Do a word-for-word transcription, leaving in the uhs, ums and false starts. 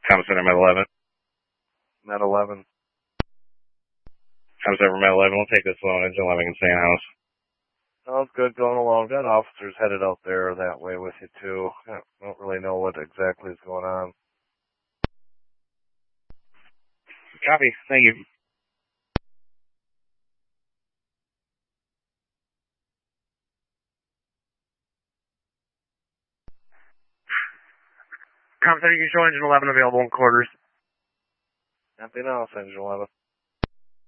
Comm Center, Med eleven. Med eleven. Comm Center, Med eleven. We'll take this loan engine eleven in St. House. Sounds good, going along. Got officers headed out there that way with you, too. I don't really know what exactly is going on. Copy. Thank you. Comm Center, you show engine eleven available in quarters. Nothing else, engine eleven.